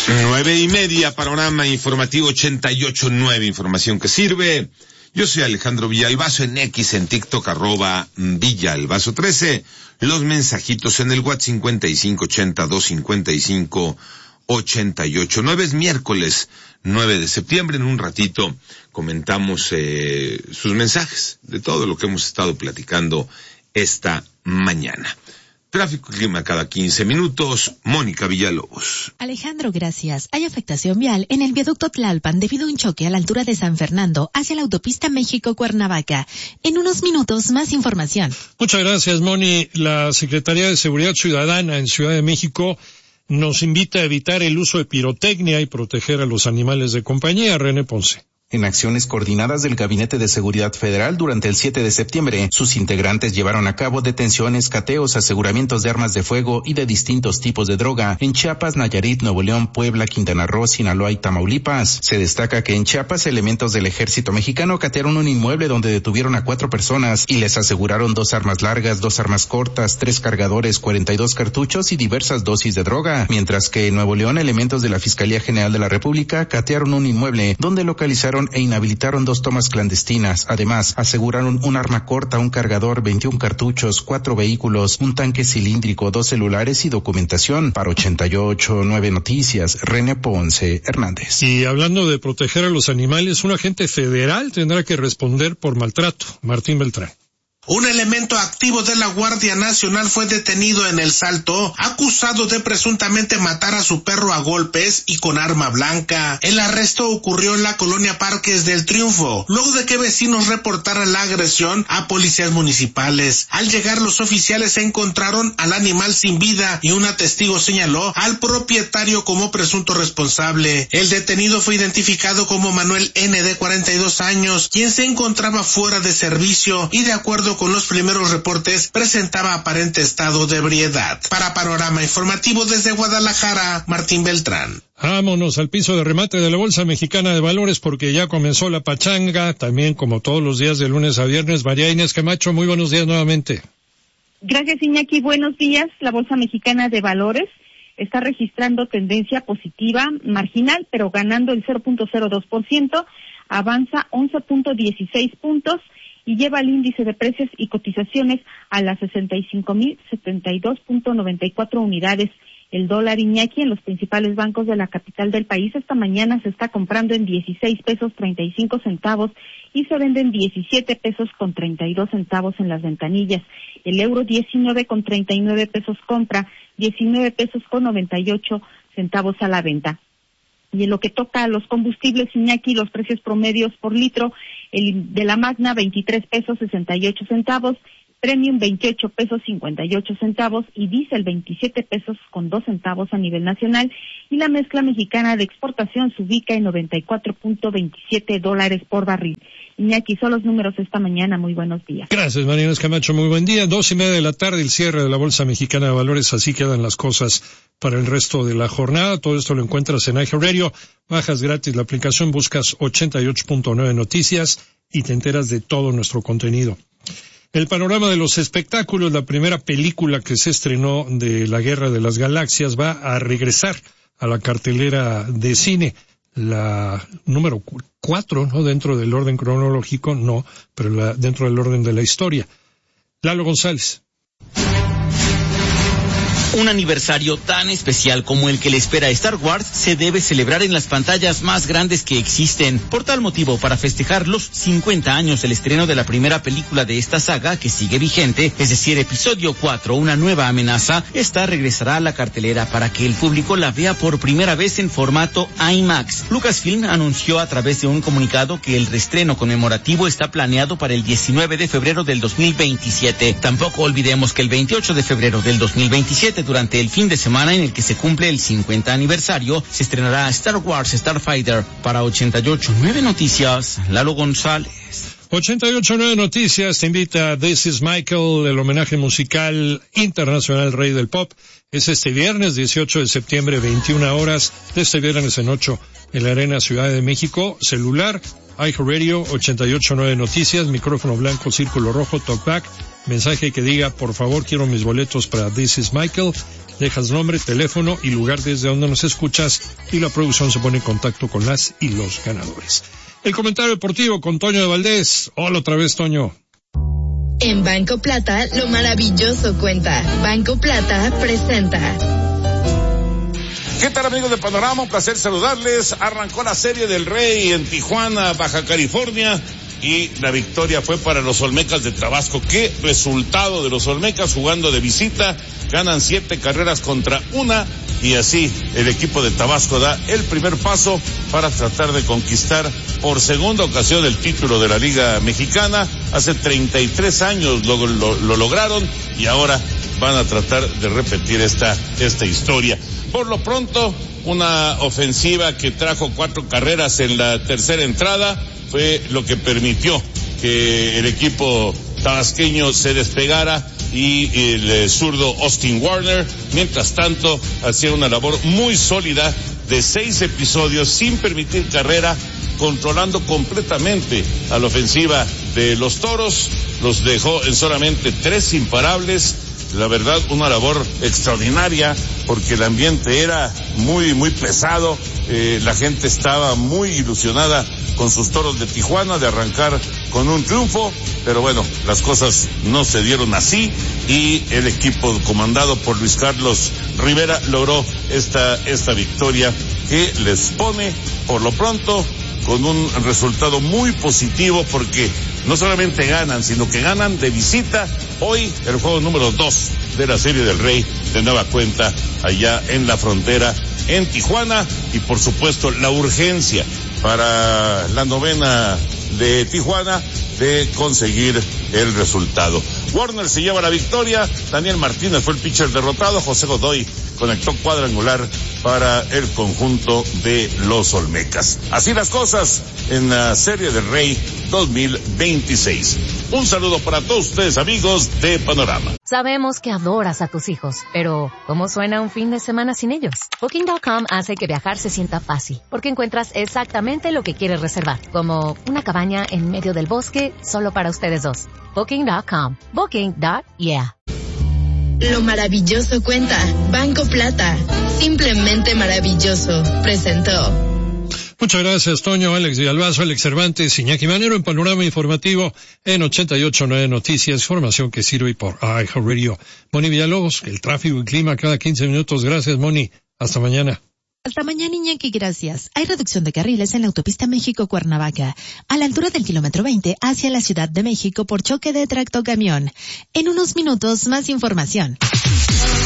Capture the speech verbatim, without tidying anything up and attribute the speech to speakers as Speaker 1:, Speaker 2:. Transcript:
Speaker 1: Nueve y media, panorama informativo ochenta y ocho nueve, información que sirve. Yo soy Alejandro Villalbazo, en X, en TikTok, arroba Villalbazo trece. Los mensajitos en el WhatsApp cincuenta y cinco ochenta dos cincuenta y cinco ochenta y ocho nueve. Es miércoles nueve de septiembre. En un ratito comentamos eh, sus mensajes de todo lo que hemos estado platicando esta mañana. Tráfico y clima cada quince minutos. Mónica Villalobos.
Speaker 2: Alejandro, gracias. Hay afectación vial en el viaducto Tlalpan debido a un choque a la altura de San Fernando hacia la autopista México-Cuernavaca. En unos minutos, más información.
Speaker 3: Muchas gracias, Moni. La Secretaría de Seguridad Ciudadana en Ciudad de México nos invita a evitar el uso de pirotecnia y proteger a los animales de compañía. René Ponce.
Speaker 4: En acciones coordinadas del Gabinete de Seguridad Federal durante el siete de septiembre, sus integrantes llevaron a cabo detenciones, cateos, aseguramientos de armas de fuego y de distintos tipos de droga en Chiapas, Nayarit, Nuevo León, Puebla, Quintana Roo, Sinaloa y Tamaulipas. Se destaca que en Chiapas elementos del Ejército Mexicano catearon un inmueble donde detuvieron a cuatro personas y les aseguraron dos armas largas, dos armas cortas, tres cargadores, cuarenta y dos cartuchos y diversas dosis de droga. Mientras que en Nuevo León elementos de la Fiscalía General de la República catearon un inmueble donde localizaron e inhabilitaron dos tomas clandestinas. Además, aseguraron un arma corta, un cargador, veintiún cartuchos, cuatro vehículos, un tanque cilíndrico, dos celulares y documentación. Para ochenta y ocho nueve Noticias, René Ponce Hernández.
Speaker 3: Y hablando de proteger a los animales, un agente federal tendrá que responder por maltrato. Martín Beltrán.
Speaker 5: Un elemento activo de la Guardia Nacional fue detenido en El Salto, acusado de presuntamente matar a su perro a golpes y con arma blanca. El arresto ocurrió en la colonia Parques del Triunfo, luego de que vecinos reportaran la agresión a policías municipales. Al llegar los oficiales encontraron al animal sin vida y una testigo señaló al propietario como presunto responsable. El detenido fue identificado como Manuel N., de cuarenta y dos años, quien se encontraba fuera de servicio y de acuerdo con los primeros reportes presentaba aparente estado de ebriedad. Para Panorama Informativo desde Guadalajara, Martín Beltrán.
Speaker 3: Vámonos al piso de remate de la Bolsa Mexicana de Valores porque ya comenzó la pachanga, también como todos los días de lunes a viernes. María Inés Camacho, muy buenos días nuevamente.
Speaker 6: Gracias, Iñaki. Buenos días. La Bolsa Mexicana de Valores está registrando tendencia positiva marginal, pero ganando el cero punto cero dos por ciento, avanza once punto dieciséis puntos y lleva el índice de precios y cotizaciones a las sesenta y cinco mil setenta y dos punto noventa y cuatro unidades. El dólar, Iñaki, en los principales bancos de la capital del país esta mañana se está comprando en dieciséis pesos treinta y cinco centavos y se vende en diecisiete pesos con treinta y dos centavos en las ventanillas. El euro diecinueve con treinta y nueve pesos compra, diecinueve pesos con noventa y ocho centavos a la venta. Y en lo que toca a los combustibles, Iñaki, los precios promedios por litro, el de la Magna veintitrés pesos sesenta y ocho centavos, Premium veintiocho pesos cincuenta y ocho centavos y Diesel veintisiete pesos con dos centavos a nivel nacional, y la mezcla mexicana de exportación se ubica en noventa y cuatro punto veintisiete dólares por barril. Iñaki, son los números esta mañana. Muy buenos días.
Speaker 3: Gracias, María Inés Camacho. Muy buen día. Dos y media de la tarde, el cierre de la Bolsa Mexicana de Valores. Así quedan las cosas para el resto de la jornada. Todo esto lo encuentras en iHeartRadio. Bajas gratis la aplicación, buscas ochenta y ocho punto nueve Noticias y te enteras de todo nuestro contenido. El panorama de los espectáculos, la primera película que se estrenó de la Guerra de las Galaxias va a regresar a la cartelera de cine. La número cuatro, ¿no? Dentro del orden cronológico, no, pero la, dentro del orden de la historia. Lalo González.
Speaker 7: Un aniversario tan especial como el que le espera a Star Wars se debe celebrar en las pantallas más grandes que existen. Por tal motivo, para festejar los cincuenta años del estreno de la primera película de esta saga, que sigue vigente, es decir, episodio cuatro, Una nueva amenaza, esta regresará a la cartelera para que el público la vea por primera vez en formato IMAX. Lucasfilm anunció a través de un comunicado que el reestreno conmemorativo está planeado para el diecinueve de febrero del dos mil veintisiete. Tampoco olvidemos que el veintiocho de febrero del dos mil veintisiete, durante el fin de semana en el que se cumple el cincuenta aniversario, se estrenará Star Wars Starfighter. Para ochenta y ocho nueve Noticias, Lalo González.
Speaker 3: ochenta y ocho nueve Noticias te invita a This is Michael, el homenaje musical internacional Rey del Pop. Es este viernes dieciocho de septiembre, veintiuna horas, de este viernes en ocho, en la Arena Ciudad de México. Celular, iHeartRadio, ochenta y ocho nueve Noticias, micrófono blanco, círculo rojo, talkback, mensaje que diga, por favor, quiero mis boletos para This is Michael. Dejas nombre, teléfono y lugar desde donde nos escuchas y la producción se pone en contacto con las y los ganadores. El comentario deportivo con Toño de Valdés. Hola otra vez, Toño.
Speaker 8: En Banco Plata, lo maravilloso cuenta. Banco Plata presenta.
Speaker 9: ¿Qué tal, amigos de Panorama? Un placer saludarles. Arrancó la Serie del Rey en Tijuana, Baja California, y la victoria fue para los Olmecas de Tabasco. Qué resultado de los Olmecas jugando de visita. Ganan siete carreras contra una, y así el equipo de Tabasco da el primer paso para tratar de conquistar por segunda ocasión el título de la Liga Mexicana. Hace treinta y tres años lo, lo, lo lograron, y ahora van a tratar de repetir esta, esta historia. Por lo pronto, una ofensiva que trajo cuatro carreras en la tercera entrada fue lo que permitió que el equipo tabasqueño se despegara, y el eh, zurdo Austin Warner, mientras tanto, hacía una labor muy sólida de seis episodios sin permitir carrera, controlando completamente a la ofensiva de los Toros. Los dejó en solamente tres imparables. La verdad, una labor extraordinaria, porque el ambiente era muy, muy pesado. Eh, la gente estaba muy ilusionada con sus Toros de Tijuana de arrancar con un triunfo, pero bueno, las cosas no se dieron así, y el equipo comandado por Luis Carlos Rivera logró esta, esta victoria que les pone, por lo pronto, con un resultado muy positivo, porque no solamente ganan, sino que ganan de visita hoy el juego número dos de la Serie del Rey de nueva cuenta allá en la frontera en Tijuana, y por supuesto la urgencia para la novena de Tijuana de conseguir el resultado. Warner se lleva la victoria, Daniel Martínez fue el pitcher derrotado, José Godoy conectó cuadrangular para el conjunto de los Olmecas. Así las cosas en la Serie del Rey dos mil veintiséis. Un saludo para todos ustedes, amigos de Panorama.
Speaker 10: Sabemos que adoras a tus hijos, pero ¿cómo suena un fin de semana sin ellos? Booking punto com hace que viajar se sienta fácil, porque encuentras exactamente lo que quieres reservar, como una cabaña en medio del bosque solo para ustedes dos. Booking punto com. Booking. Yeah.
Speaker 8: Lo maravilloso cuenta. Banco Plata. Simplemente maravilloso. Presentó.
Speaker 3: Muchas gracias, Toño, Alex Villalbazo, Alex Cervantes, Iñaki Manero en Panorama Informativo en ochenta y ocho punto nueve Noticias, información que sirve por iHeartRadio. Moni Villalobos, el tráfico y clima cada quince minutos. Gracias, Moni. Hasta mañana.
Speaker 2: Hasta mañana, Iñaki, gracias. Hay reducción de carriles en la autopista México-Cuernavaca, a la altura del kilómetro veinte hacia la Ciudad de México por choque de tractocamión. En unos minutos, más información.